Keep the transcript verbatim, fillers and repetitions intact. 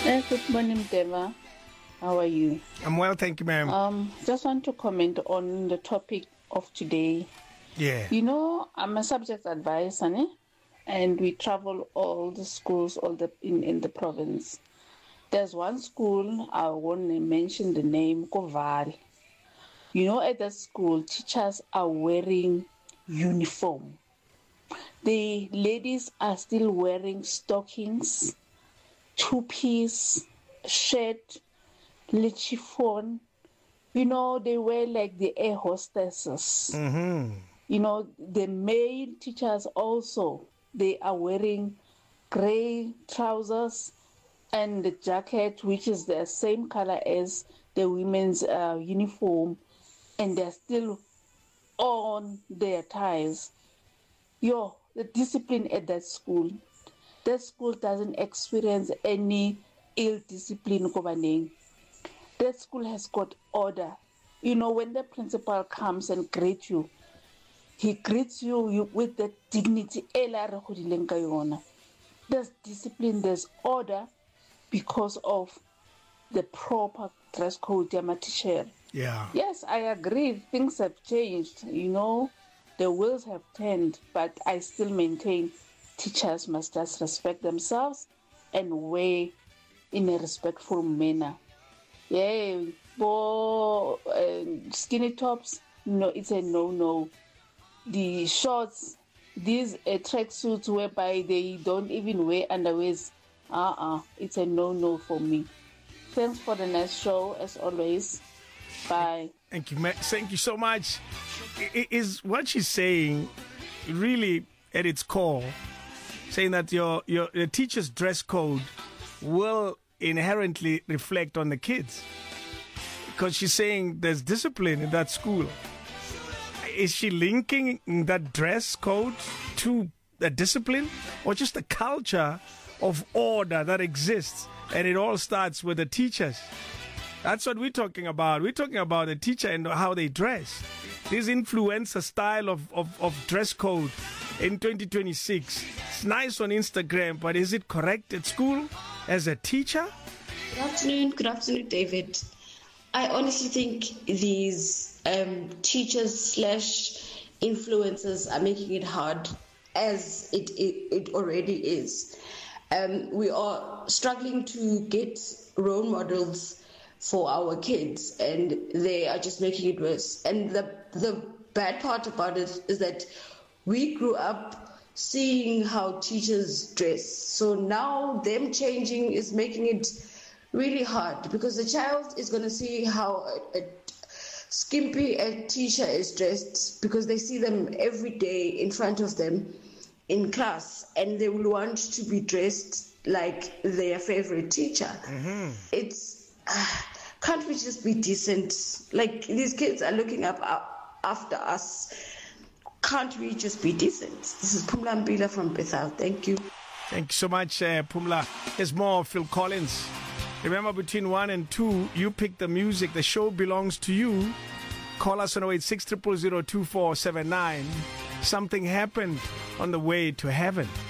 Uh, good morning, Deva. How are you? I'm well, thank you, ma'am. Um, just want to comment on the topic of today. Yeah. You know, I'm a subject advisor, eh? And we travel all the schools, all the in, in the province. There's one school, I won't mention the name, Koval. You know, at that school, teachers are wearing uniform. The ladies are still wearing stockings, two-piece, shirt, chiffon. You know, they wear like the air hostesses. Mm-hmm. You know, the male teachers also, they are wearing gray trousers and the jacket, which is the same color as the women's uh, uniform, and they're still on their ties. Yo, the discipline at that school, that school doesn't experience any ill discipline. That school has got order. You know, when the principal comes and greets you, he greets you, you with the dignity. There's discipline, there's order because of the proper dress code. Yeah. Yes, I agree. Things have changed. You know, the wheels have turned, but I still maintain teachers must just respect themselves and wear in a respectful manner. Yeah, for uh, skinny tops, no, it's a no-no. The shorts, these uh, track suits whereby they don't even wear underwears, uh-uh, it's a no-no for me. Thanks for the nice show, as always. Bye. Thank you, thank you so much. I- is what she's saying really at its core, saying that your, your, your teacher's dress code will inherently reflect on the kids? Because she's saying there's discipline in that school. Is she linking that dress code to the discipline, or just the culture of order that exists, and it all starts with the teachers? That's what we're talking about. We're talking about the teacher and how they dress. This influencer style of, of, of dress code in twenty twenty-six. It's nice on Instagram, but is it correct at school as a teacher? Good afternoon. Good afternoon, David. I honestly think these um, teachers slash influencers are making it hard, as it, it, it already is. Um, we are struggling to get role models for our kids, and they are just making it worse. And the the bad part about it is that we grew up seeing how teachers dress. So now them changing is making it really hard, because the child is going to see how a, a skimpy a teacher is dressed, because they see them every day in front of them in class, and they will want to be dressed like their favorite teacher. Mm-hmm. It's uh, can't we just be decent? Like, these kids are looking up uh, after us. Can't we just be decent? This is Pumla Mbila from Bethel. Thank you. Thank you so much, uh, Pumla. There's more Phil Collins. Remember, between one and two, you pick the music. The show belongs to you. Call us on oh eight six, zero zero zero, two four seven nine. Something happened on the way to heaven.